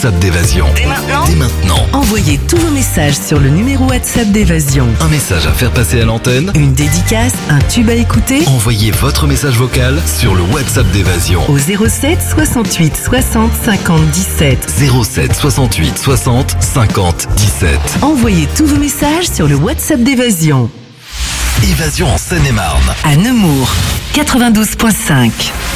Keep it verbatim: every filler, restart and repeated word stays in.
WhatsApp d'Évasion. Dès maintenant Dès maintenant. Envoyez tous vos messages sur le numéro WhatsApp d'Évasion. Un message à faire passer à l'antenne. Une dédicace, un tube à écouter. Envoyez votre message vocal sur le WhatsApp d'Évasion. Au zéro sept soixante-huit soixante cinquante dix-sept. zéro sept soixante-huit soixante cinquante dix-sept. Envoyez tous vos messages sur le WhatsApp d'Évasion. Évasion en Seine-et-Marne. À Nemours, quatre-vingt-douze virgule cinq.